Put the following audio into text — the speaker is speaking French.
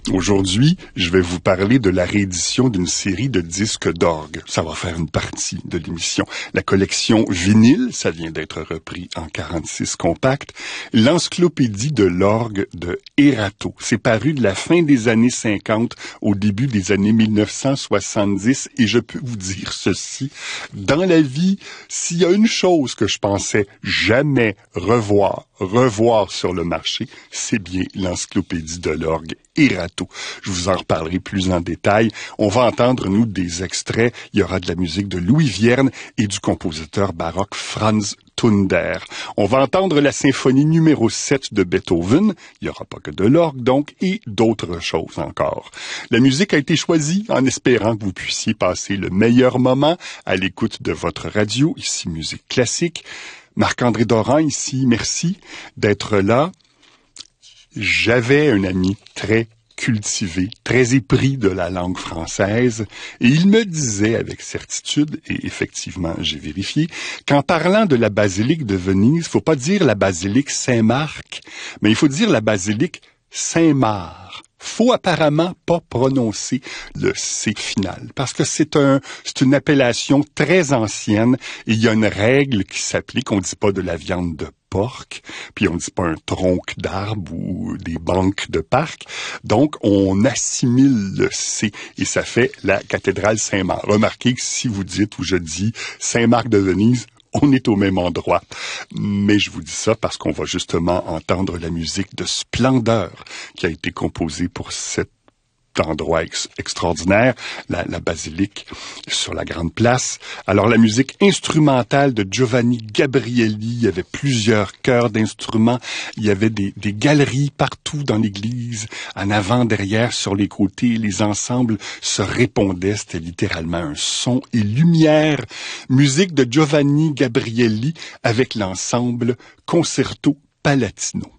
Aujourd'hui, je vais vous parler de la réédition d'une série de disques d'orgue. Ça va faire une partie de l'émission. La collection vinyle, ça vient d'être repris en 46 compacts. L'encyclopédie de l'orgue de Erato. C'est paru de la fin des années 50 au début des années 1970 et je peux vous dire ceci. Dans la vie, s'il y a une chose que je pensais jamais revoir sur le marché, c'est bien l'encyclopédie de l'orgue Erato. Je vous en reparlerai plus en détail. On va entendre, nous, des extraits. Il y aura de la musique de Louis Vierne et du compositeur baroque Franz Thunder. On va entendre la symphonie numéro 7 de Beethoven. Il n'y aura pas que de l'orgue, donc, et d'autres choses encore. La musique a été choisie en espérant que vous puissiez passer le meilleur moment à l'écoute de votre radio. Ici, Musique Classique. Marc-André Doran, ici, merci d'être là. J'avais un ami très cultivé, très épris de la langue française, et il me disait avec certitude, et effectivement j'ai vérifié, qu'en parlant de la basilique de Venise, il faut pas dire la basilique Saint-Marc, mais il faut dire la basilique Saint-Marc. Faut apparemment pas prononcer le C final, parce que c'est une appellation très ancienne, et il y a une règle qui s'applique, on dit pas de la viande de porc, puis on dit pas un tronc d'arbre ou des banques de parc, donc on assimile le C, et ça fait la cathédrale Saint-Marc. Remarquez que si vous dites ou je dis Saint-Marc de Venise, on est au même endroit. Mais je vous dis ça parce qu'on va justement entendre la musique de Splendeur qui a été composée pour cet endroit extraordinaire, la basilique sur la Grande Place. Alors la musique instrumentale de Giovanni Gabrieli, il y avait plusieurs chœurs d'instruments, il y avait des galeries partout dans l'église, en avant, derrière, sur les côtés, les ensembles se répondaient, c'était littéralement un son et lumière. Musique de Giovanni Gabrieli avec l'ensemble Concerto Palatino.